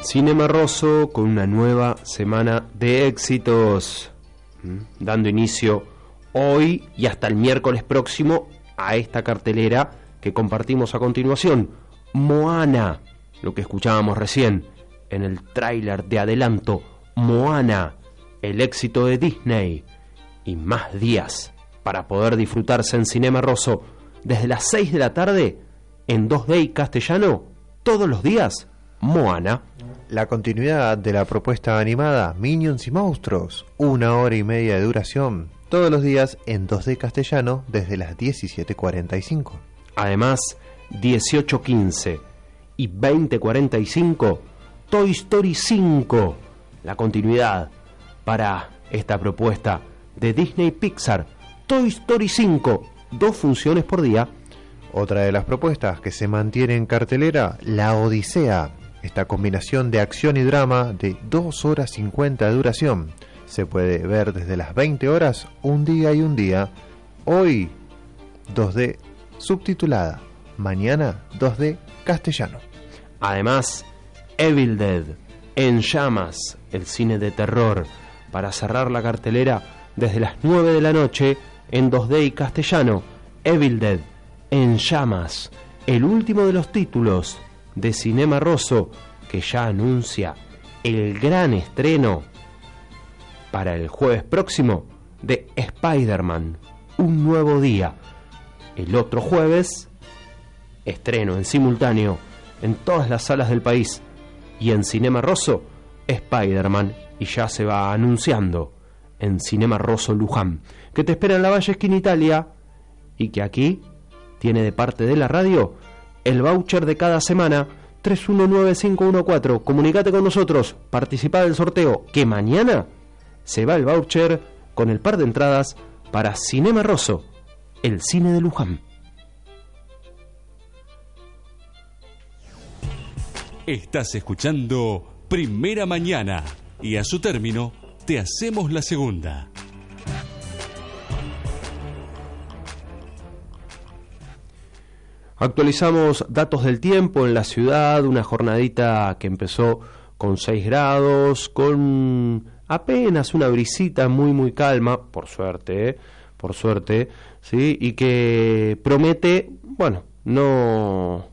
Cinema Rosso con una nueva semana de éxitos, dando inicio hoy y hasta el miércoles próximo a esta cartelera que compartimos a continuación. Moana, lo que escuchábamos recién en el tráiler de adelanto, Moana, el éxito de Disney, y más días para poder disfrutarse en Cinema Rosso desde las 6 de la tarde en 2D y castellano, todos los días, Moana. La continuidad de la propuesta animada Minions y Monstruos, 1 hora y media de duración, todos los días en 2D castellano desde las 17:45. Además, 18:15 y 20:45, Toy Story 5, la continuidad para esta propuesta de Disney Pixar, Toy Story 5, 2 funciones por día. Otra de las propuestas que se mantiene en cartelera, La Odisea, esta combinación de acción y drama de 2 horas 50 de duración. Se puede ver desde las 20 horas, un día y un día. Hoy 2D subtitulada, mañana 2D castellano. Además, Evil Dead, En Llamas, el cine de terror, para cerrar la cartelera desde las 9 de la noche en 2D y castellano. Evil Dead, En Llamas, el último de los títulos de Cinema Rosso, que ya anuncia el gran estreno para el jueves próximo de Spider-Man, Un Nuevo Día. El otro jueves, estreno en simultáneo en todas las salas del país y en Cinema Rosso, Spider-Man, y ya se va anunciando en Cinema Rosso Luján, que te espera en la Valle Esquina Italia, y que aquí tiene de parte de la radio el voucher de cada semana, 319514. Comunicate con nosotros, participá del sorteo, que mañana se va el voucher con el par de entradas para Cinema Rosso, el cine de Luján. Estás escuchando Primera Mañana, y a su término te hacemos la segunda. Actualizamos datos del tiempo en la ciudad, una jornadita que empezó con 6 grados, con apenas una brisita muy calma, por suerte, ¿sí? Y que promete, bueno, no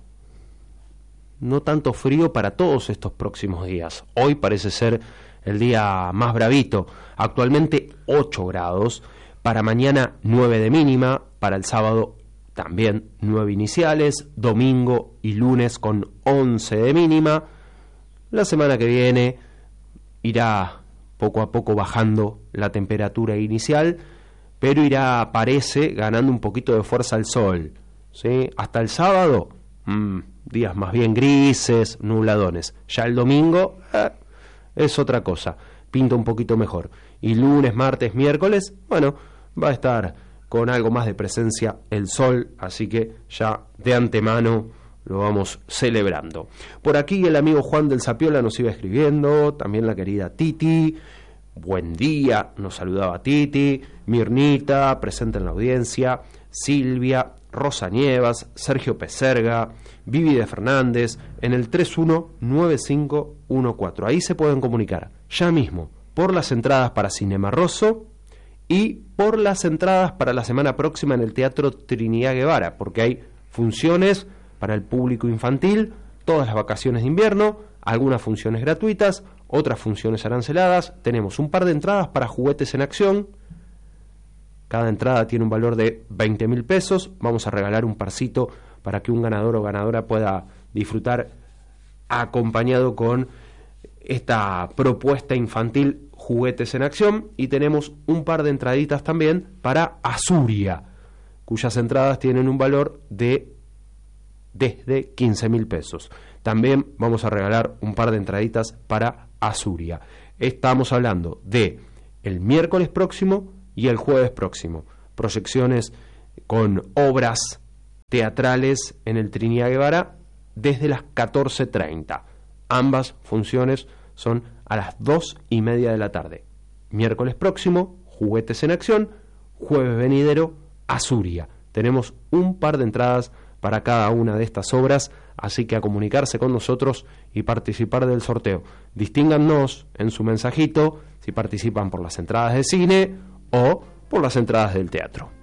tanto frío para todos estos próximos días. Hoy parece ser el día más bravito, actualmente 8 grados, para mañana 9 de mínima, para el sábado también 9 iniciales, domingo y lunes con 11 de mínima. La semana que viene irá poco a poco bajando la temperatura inicial, pero irá, parece, ganando un poquito de fuerza el sol, ¿sí? Hasta el sábado, días más bien grises, nubladones. Ya el domingo es otra cosa, pinta un poquito mejor. Y lunes, martes, miércoles, bueno, va a estar con algo más de presencia el sol, así que ya de antemano lo vamos celebrando. Por aquí el amigo Juan del Zapiola nos iba escribiendo, también la querida Titi, buen día, nos saludaba Titi, Mirnita, presente en la audiencia, Silvia, Rosa Nievas, Sergio Peserga, Vivi de Fernández, en el 319514. Ahí se pueden comunicar ya mismo por las entradas para Cinema Rosso y por las entradas para la semana próxima en el Teatro Trinidad Guevara, porque hay funciones para el público infantil, todas las vacaciones de invierno, algunas funciones gratuitas, otras funciones aranceladas. Tenemos un par de entradas para Juguetes en Acción. Cada entrada tiene un valor de 20.000 pesos. Vamos a regalar un parcito para que un ganador o ganadora pueda disfrutar acompañado con esta propuesta infantil Juguetes en Acción. Y tenemos un par de entraditas también para Azuria, cuyas entradas tienen un valor de desde 15.000 pesos. También vamos a regalar un par de entraditas para Azuria. Estamos hablando de el miércoles próximo y el jueves próximo. Proyecciones con obras teatrales en el Trinidad Guevara desde las 14:30. Ambas funciones son a las 2:30 de la tarde. Miércoles próximo, Juguetes en Acción. Jueves venidero, Azuria. Tenemos un par de entradas para cada una de estas obras, así que a comunicarse con nosotros y participar del sorteo. Distíngannos en su mensajito si participan por las entradas de cine o por las entradas del teatro.